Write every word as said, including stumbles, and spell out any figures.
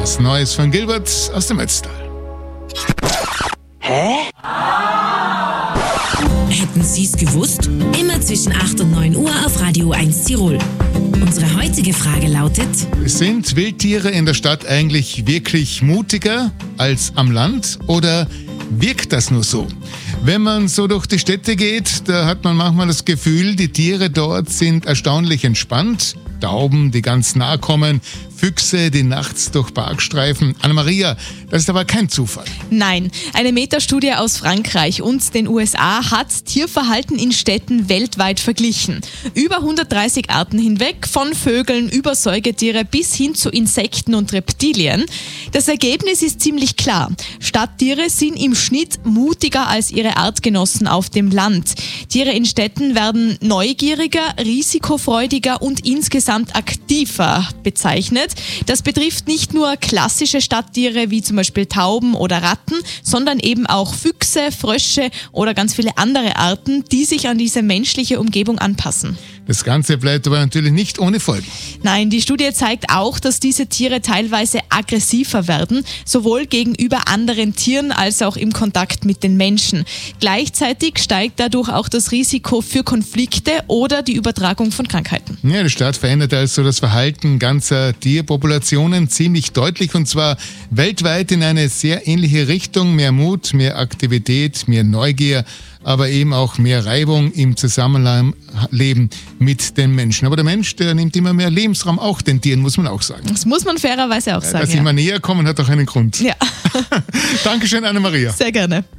was Neues von Gilbert aus dem Ötztal. Hä? Hätten Sie es gewusst? Immer zwischen acht und neun Uhr auf Radio eins Tirol. Unsere heutige Frage lautet: Sind Wildtiere in der Stadt eigentlich wirklich mutiger als am Land oder wirkt das nur so? Wenn man so durch die Städte geht, da hat man manchmal das Gefühl, die Tiere dort sind erstaunlich entspannt. Tauben, die ganz nah kommen, Füchse, die nachts durch Parkstreifen. Anna-Maria, das ist aber kein Zufall. Nein, eine Metastudie aus Frankreich und den U S A hat Tierverhalten in Städten weltweit verglichen. Über hundertdreißig Arten hinweg, von Vögeln über Säugetiere bis hin zu Insekten und Reptilien. Das Ergebnis ist ziemlich klar. Stadttiere sind im Schnitt mutiger als ihre Artgenossen auf dem Land. Tiere in Städten werden neugieriger, risikofreudiger und insgesamt aktiver bezeichnet. Das betrifft nicht nur klassische Stadttiere wie zum Beispiel Tauben oder Ratten, sondern eben auch Füchse, Frösche oder ganz viele andere Arten, die sich an diese menschliche Umgebung anpassen. Das Ganze bleibt aber natürlich nicht ohne Folgen. Nein, die Studie zeigt auch, dass diese Tiere teilweise aggressiver werden, sowohl gegenüber anderen Tieren als auch im Kontakt mit den Menschen. Gleichzeitig steigt dadurch auch das Risiko für Konflikte oder die Übertragung von Krankheiten. Ja, die Stadt verändert also das Verhalten ganzer Tierpopulationen ziemlich deutlich, und zwar weltweit in eine sehr ähnliche Richtung. Mehr Mut, mehr Aktivität, mehr Neugier, aber eben auch mehr Reibung im Zusammenleben mit den Menschen. Aber der Mensch, der nimmt immer mehr Lebensraum, auch den Tieren, muss man auch sagen. Das muss man fairerweise auch sagen. Dass sie ja. immer näher kommen, hat auch einen Grund. Ja. Dankeschön, Anna-Maria. Sehr gerne.